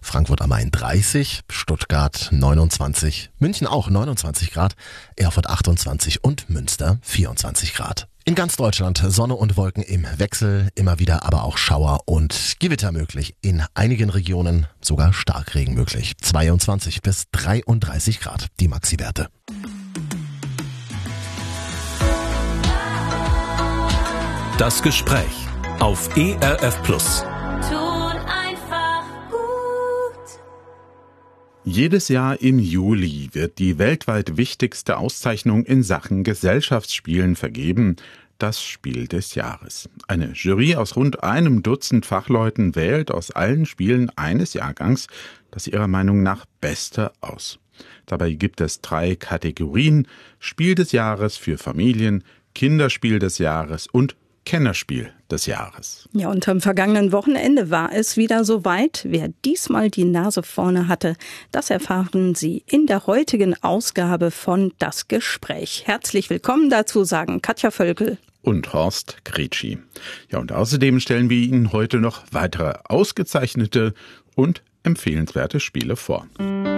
Frankfurt am Main 30, Stuttgart 29, München auch 29 Grad, Erfurt 28 und Münster 24 Grad. In ganz Deutschland Sonne und Wolken im Wechsel, immer wieder aber auch Schauer und Gewitter möglich. In einigen Regionen sogar Starkregen möglich. 22 bis 33 Grad die Maxi-Werte. Das Gespräch auf ERF Plus. Jedes Jahr im Juli wird die weltweit wichtigste Auszeichnung in Sachen Gesellschaftsspielen vergeben, das Spiel des Jahres. Eine Jury aus rund einem Dutzend Fachleuten wählt aus allen Spielen eines Jahrgangs das ihrer Meinung nach Beste aus. Dabei gibt es 3 Kategorien: Spiel des Jahres für Familien, Kinderspiel des Jahres und Kennerspiel des Jahres. Ja, und am vergangenen Wochenende war es wieder soweit. Wer diesmal die Nase vorne hatte, das erfahren Sie in der heutigen Ausgabe von Das Gespräch. Herzlich willkommen dazu, sagen Katja Völkel und Horst Gretschi. Ja, und außerdem stellen wir Ihnen heute noch weitere ausgezeichnete und empfehlenswerte Spiele vor.